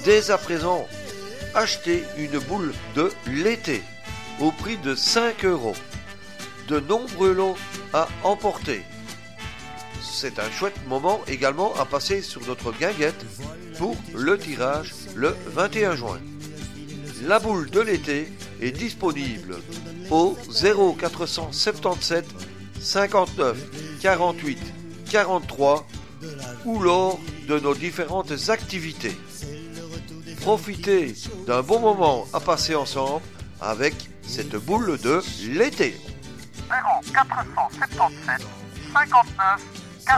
Dès à présent, achetez une boule de l'été au prix de 5 €. De nombreux lots à emporter. C'est un chouette moment également à passer sur notre guinguette pour le tirage le 21 juin. La boule de l'été est disponible au 0477 59 48 43 ou lors de nos différentes activités. Profitez d'un bon moment à passer ensemble avec cette boule de l'été. 0477 59